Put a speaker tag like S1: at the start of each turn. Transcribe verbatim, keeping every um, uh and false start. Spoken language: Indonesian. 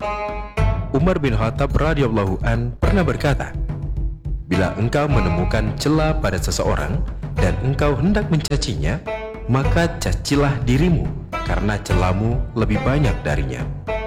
S1: Umar bin Khattab radhiyallahu an pernah berkata, "Bila engkau menemukan cela pada seseorang dan engkau hendak mencacinya, maka cacilah dirimu karena celamu lebih banyak darinya."